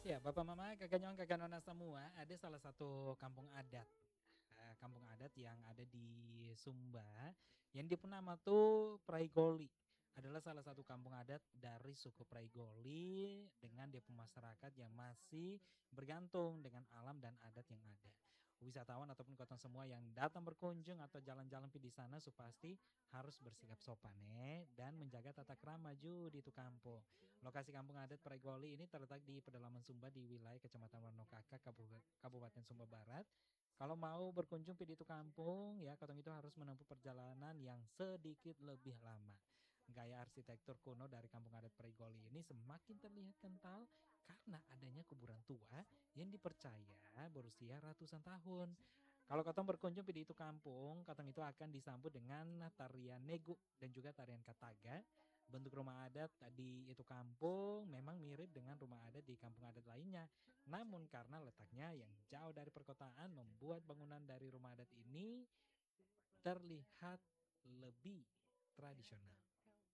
Ya, Bapak Mama, Kakak Nyong, Kakak Nona semua, ada salah satu kampung adat. Kampung adat yang ada di Sumba, yang dia punya nama tuh Praigoli. Adalah salah satu kampung adat dari suku Praigoli dengan dia masyarakat yang masih bergantung dengan alam dan adat yang ada. Wisatawan ataupun kota semua yang datang berkunjung atau jalan-jalan di sana pasti harus bersikap sopan dan menjaga tata krama ju di itu kampung. Lokasi kampung adat Praigoli ini terletak di pedalaman Sumba di wilayah Kecamatan Warnokaka, Kabupaten Sumba Barat. Kalau mau berkunjung di itu kampung ya, katong itu harus menempuh perjalanan yang sedikit lebih lama. Gaya arsitektur kuno dari kampung adat Praigoli ini semakin terlihat kental karena adanya kuburan tua yang dipercaya berusia ratusan tahun. Kalau katong berkunjung di itu kampung, katong itu akan disambut dengan tarian negu dan juga tarian kataga. Bentuk rumah adat di itu kampung memang mirip dengan rumah adat di kampung adat lainnya. Namun karena letaknya yang jauh dari perkotaan membuat bangunan dari rumah adat ini terlihat lebih tradisional.